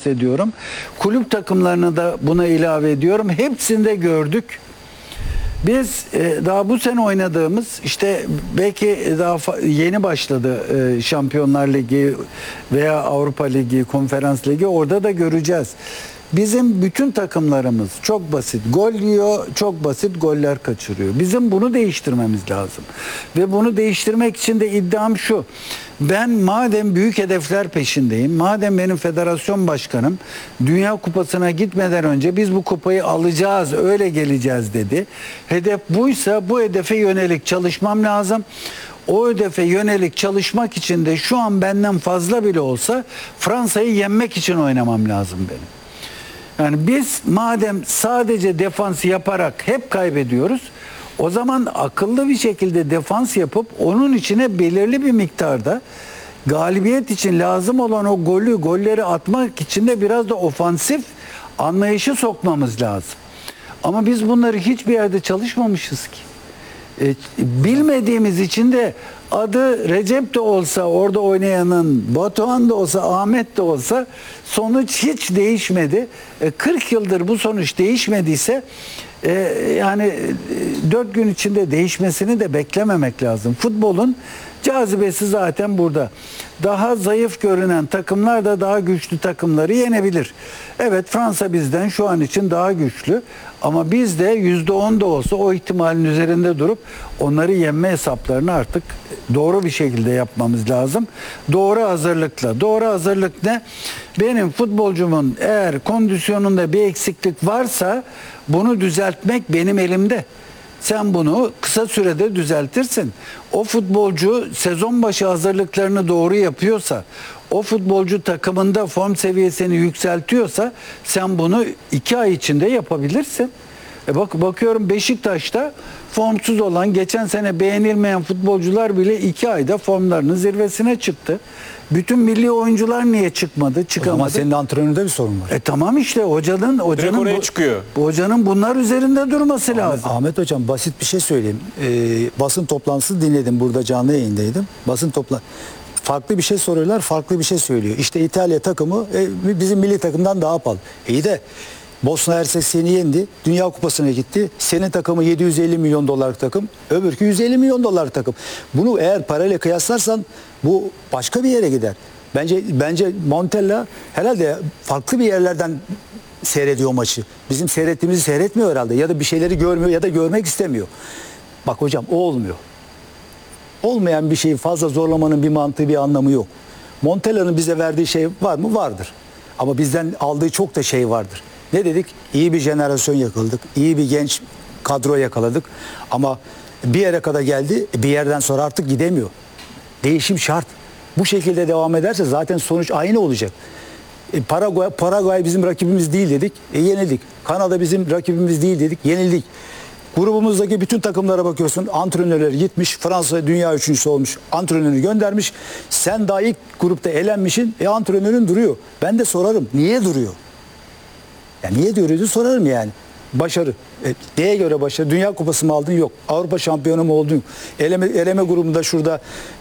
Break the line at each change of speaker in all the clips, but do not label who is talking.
bahsediyorum. Kulüp takımlarını da buna ilave ediyorum. Hepsinde gördük. Biz daha bu sene oynadığımız, işte belki daha yeni başladı Şampiyonlar Ligi veya Avrupa Ligi, Konferans Ligi, orada da göreceğiz. Bizim bütün takımlarımız çok basit gol yiyor, çok basit goller kaçırıyor. Bizim bunu değiştirmemiz lazım. Ve bunu değiştirmek için de iddiam şu: ben madem büyük hedefler peşindeyim, madem benim federasyon başkanım Dünya Kupası'na gitmeden önce biz bu kupayı alacağız, öyle geleceğiz dedi. Hedef buysa bu hedefe yönelik çalışmam lazım. O hedefe yönelik çalışmak için de şu an benden fazla bile olsa Fransa'yı yenmek için oynamam lazım benim. Yani biz madem sadece defans yaparak hep kaybediyoruz, o zaman akıllı bir şekilde defans yapıp onun içine belirli bir miktarda galibiyet için lazım olan o golleri atmak için de biraz da ofansif anlayışı sokmamız lazım. Ama biz bunları hiçbir yerde çalışmamışız ki. Bilmediğimiz için de adı Recep de olsa orada oynayanın, Batuhan da olsa, Ahmet de olsa sonuç hiç değişmedi. 40 yıldır bu sonuç değişmediyse yani 4 gün içinde değişmesini de beklememek lazım. Futbolun cazibesi zaten burada. Daha zayıf görünen takımlar da daha güçlü takımları yenebilir. Evet, Fransa bizden şu an için daha güçlü. Ama biz de %10 da olsa o ihtimalin üzerinde durup onları yenme hesaplarını artık doğru bir şekilde yapmamız lazım. Doğru hazırlıkla. Doğru hazırlık ne? Benim futbolcumun eğer kondisyonunda bir eksiklik varsa bunu düzeltmek benim elimde. Sen bunu kısa sürede düzeltirsin. O futbolcu sezon başı hazırlıklarını doğru yapıyorsa, o futbolcu takımında form seviyesini yükseltiyorsa sen bunu 2 ay içinde yapabilirsin. Bakıyorum Beşiktaş'ta formsuz olan, geçen sene beğenilmeyen futbolcular bile 2 ayda formlarının zirvesine çıktı. Bütün milli oyuncular niye çıkmadı, çıkamadı?
Ama senin antrenöründe bir sorun var.
Tamam işte hocanın bunlar üzerinde durması lazım.
Ahmet Hocam, basit bir şey söyleyeyim. Basın toplantısı dinledim, burada canlı yayındaydım. Farklı bir şey soruyorlar, farklı bir şey söylüyor. İşte İtalya takımı bizim milli takımdan daha pahalı. İyi de Bosna Hersek seni yendi, Dünya Kupası'na gitti. Senin takımı 750 milyon dolarlık takım, öbürkü 150 milyon dolarlık takım. Bunu eğer parayla kıyaslarsan bu başka bir yere gider. Bence Montella herhalde farklı bir yerlerden seyrediyor maçı. Bizim seyrettiğimizi seyretmiyor herhalde. Ya da bir şeyleri görmüyor ya da görmek istemiyor. Bak hocam, o olmuyor. Olmayan bir şeyi fazla zorlamanın bir mantığı, bir anlamı yok. Montella'nın bize verdiği şey var mı? Vardır. Ama bizden aldığı çok da şey vardır. Ne dedik? İyi bir jenerasyon yakaladık. İyi bir genç kadro yakaladık. Ama bir yere kadar geldi. Bir yerden sonra artık gidemiyor. Değişim şart. Bu şekilde devam ederse zaten sonuç aynı olacak. Paraguay bizim rakibimiz değil dedik. Yenildik. Kanada bizim rakibimiz değil dedik. Yenildik. Grubumuzdaki bütün takımlara bakıyorsun. Antrenörler gitmiş. Fransa dünya üçüncüsü olmuş. Antrenörü göndermiş. Sen daha ilk grupta elenmişsin. Antrenörün duruyor. Ben de sorarım. Niye duruyor? Ya niye duruyordu sorarım yani. Başarı. Neye göre başarı? Dünya Kupası mı aldın? Yok. Avrupa şampiyonu mu oldun? Eleme grubunda şurada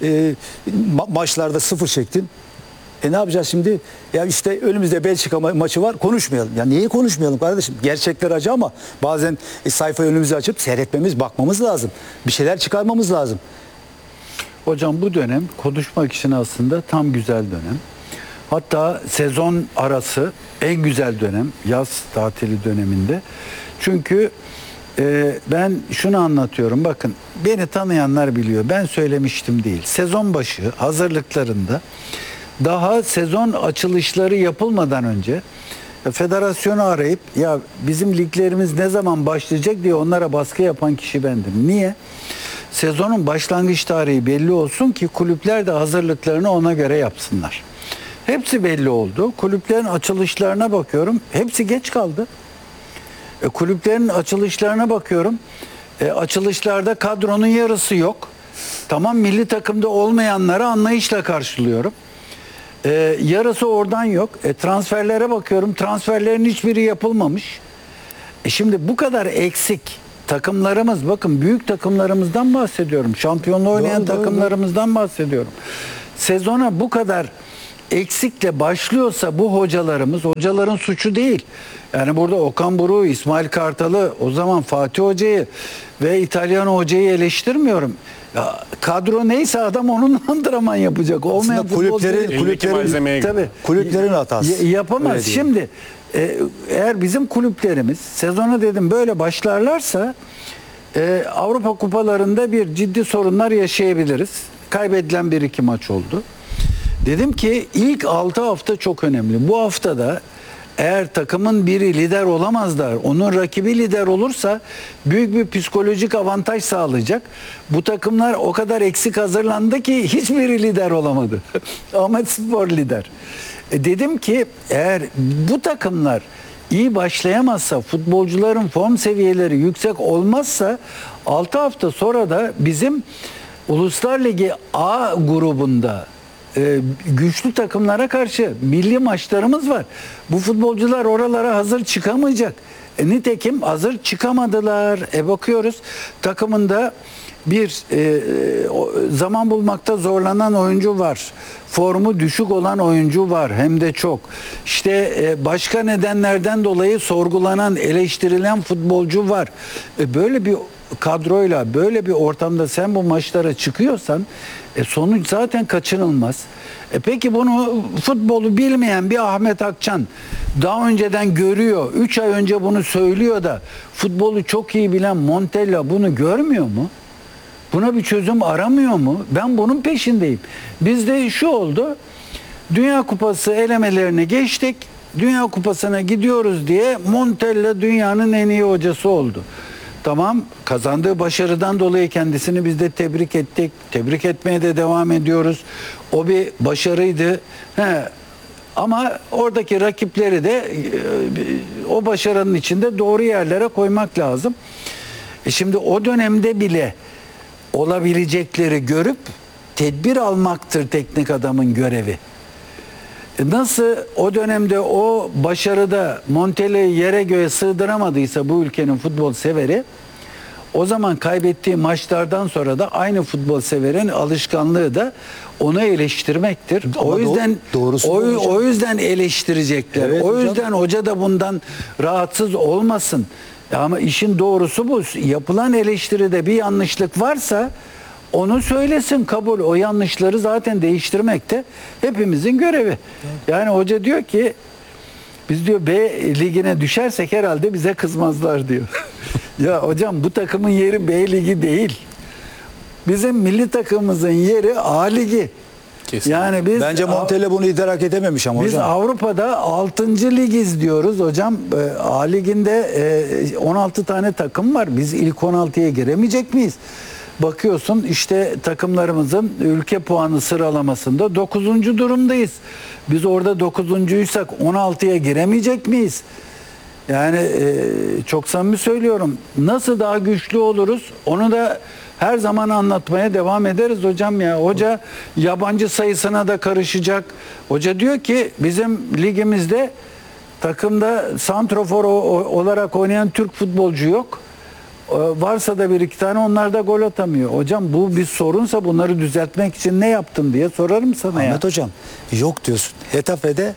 maçlarda 0 çektin. Ne yapacağız şimdi? Ya işte önümüzde Belçika maçı var. Konuşmayalım. Ya niye konuşmayalım kardeşim? Gerçekler acı ama bazen sayfayı önümüze açıp seyretmemiz, bakmamız lazım. Bir şeyler çıkarmamız lazım.
Hocam, bu dönem konuşmak için aslında tam güzel dönem. Hatta sezon arası en güzel dönem, yaz tatili döneminde. Çünkü ben şunu anlatıyorum. Bakın, beni tanıyanlar biliyor. Ben söylemiştim değil. Sezon başı hazırlıklarında, daha sezon açılışları yapılmadan önce federasyonu arayıp ya bizim liglerimiz ne zaman başlayacak diye onlara baskı yapan kişi bendim. Niye? Sezonun başlangıç tarihi belli olsun ki kulüpler de hazırlıklarını ona göre yapsınlar. Hepsi belli oldu. Kulüplerin açılışlarına bakıyorum. Hepsi geç kaldı. Kulüplerin açılışlarına bakıyorum. Açılışlarda kadronun yarısı yok. Tamam, milli takımda olmayanları anlayışla karşılıyorum. Yarısı oradan yok. Transferlere bakıyorum. Transferlerin hiçbiri yapılmamış. Şimdi bu kadar eksik takımlarımız, bakın büyük takımlarımızdan bahsediyorum. Şampiyonluğu oynayan takımlarımızdan bahsediyorum. Sezona bu kadar eksikle başlıyorsa bu hocaların suçu değil. Yani burada Okan Buruk'u, İsmail Kartal'ı, o zaman Fatih Hoca'yı ve İtalyan Hoca'yı eleştirmiyorum. Ya, kadro neyse adam onun antrenman yapacak. Olmayan
kulüplerin hatası.
Yapamaz. Şimdi eğer bizim kulüplerimiz sezona dedim böyle başlarlarsa Avrupa kupalarında bir ciddi sorunlar yaşayabiliriz. Kaybedilen 1-2 maç oldu. Dedim ki ilk 6 hafta çok önemli. Bu haftada eğer takımın biri lider olamaz da onun rakibi lider olursa büyük bir psikolojik avantaj sağlayacak. Bu takımlar o kadar eksik hazırlandı ki hiçbiri lider olamadı. Ahmetspor lider. Dedim ki eğer bu takımlar iyi başlayamazsa, futbolcuların form seviyeleri yüksek olmazsa 6 hafta sonra da bizim Uluslar Ligi A grubunda güçlü takımlara karşı milli maçlarımız var. Bu futbolcular oralara hazır çıkamayacak. Nitekim hazır çıkamadılar. Bakıyoruz takımında bir zaman bulmakta zorlanan oyuncu var. Formu düşük olan oyuncu var. Hem de çok. İşte başka nedenlerden dolayı sorgulanan, eleştirilen futbolcu var. Böyle bir kadroyla, böyle bir ortamda sen bu maçlara çıkıyorsan sonuç zaten kaçınılmaz. Peki bunu futbolu bilmeyen bir Ahmet Akçan daha önceden görüyor. 3 ay önce bunu söylüyor da futbolu çok iyi bilen Montella bunu görmüyor mu? Buna bir çözüm aramıyor mu? Ben bunun peşindeyim. Bizde şu oldu. Dünya Kupası elemelerine geçtik. Dünya Kupası'na gidiyoruz diye Montella dünyanın en iyi hocası oldu. Tamam, kazandığı başarıdan dolayı kendisini biz de tebrik ettik. Tebrik etmeye de devam ediyoruz. O bir başarıydı. Ama oradaki rakipleri de o başarının içinde doğru yerlere koymak lazım. Şimdi o dönemde bile olabilecekleri görüp tedbir almaktır teknik adamın görevi. Nasıl o dönemde o başarıda Montella'yı yere göğe sığdıramadıysa bu ülkenin futbol severi, o zaman kaybettiği maçlardan sonra da aynı futbol severin alışkanlığı da onu eleştirmektir.
Ama
o yüzden eleştirecekler.
Evet,
o yüzden hoca da bundan rahatsız olmasın. Ama işin doğrusu bu. Yapılan eleştiride bir yanlışlık varsa onu söylesin, kabul. O yanlışları zaten değiştirmek de hepimizin görevi. Yani hoca diyor ki biz diyor B ligine düşersek herhalde bize kızmazlar diyor. Ya hocam bu takımın yeri B ligi değil. Bizim milli takımımızın yeri A ligi.
Kesinlikle.
Yani biz
Bence Montella bunu idrak edememiş ama
biz
hocam.
Avrupa'da 6. ligiz diyoruz hocam. A liginde 16 tane takım var. Biz ilk 16'ya giremeyecek miyiz? Bakıyorsun işte takımlarımızın ülke puanı sıralamasında 9. durumdayız. Biz orada 9.'ysak 16'ya giremeyecek miyiz? Yani çok samimi söylüyorum. Nasıl daha güçlü oluruz? Onu da her zaman anlatmaya devam ederiz hocam ya. Hoca yabancı sayısına da karışacak. Hoca diyor ki bizim ligimizde takımda santrofor olarak oynayan Türk futbolcu yok. Varsa da bir iki tane, onlar da gol atamıyor. Hocam bu bir sorunsa bunları düzeltmek için ne yaptın diye sorarım sana ya.
Ahmet hocam yok diyorsun. Hetafe'de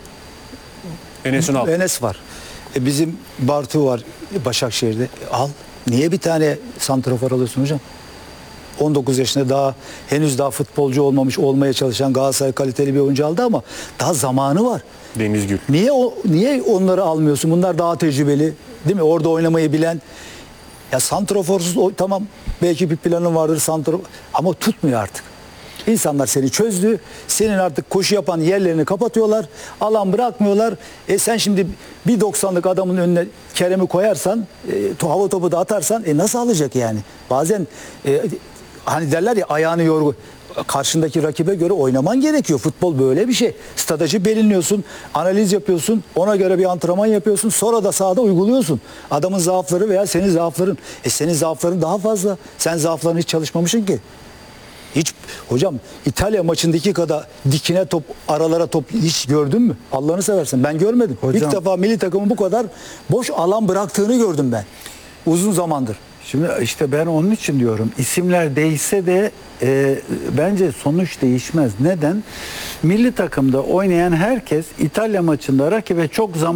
Enes var. Bizim Bartu var Başakşehir'de. Al. Niye bir tane santrafor alıyorsun hocam? 19 yaşında henüz daha futbolcu olmaya çalışan Galatasaray kaliteli bir oyuncu aldı ama daha zamanı var.
Denizgül.
Niye onları almıyorsun? Bunlar daha tecrübeli, değil mi? Orada oynamayı bilen. Ya santraforsuz tamam, belki bir planın vardır ama tutmuyor artık. İnsanlar seni çözdü. Senin artık koşu yapan yerlerini kapatıyorlar. Alan bırakmıyorlar. Sen şimdi 1.90'lık adamın önüne Kerem'i koyarsan, hava topu da atarsan nasıl alacak yani? Bazen hani derler ya, ayağını yorgu. Karşındaki rakibe göre oynaman gerekiyor. Futbol böyle bir şey. Stratejik belirliyorsun, analiz yapıyorsun, ona göre bir antrenman yapıyorsun, sonra da sahada uyguluyorsun. Adamın zaafları veya senin zaafların. Senin zaafların daha fazla. Sen zaaflarını hiç çalışmamışsın ki. Hiç hocam, İtalya maçındaki kadar dikine top, aralara top hiç gördün mü? Allah'ını seversen, ben görmedim.
Hocam,
İlk defa milli takımın bu kadar boş alan bıraktığını gördüm ben. Uzun zamandır.
Şimdi işte ben onun için diyorum, isimler değişse de bence sonuç değişmez. Neden? Milli takımda oynayan herkes İtalya maçında rakibe çok zaman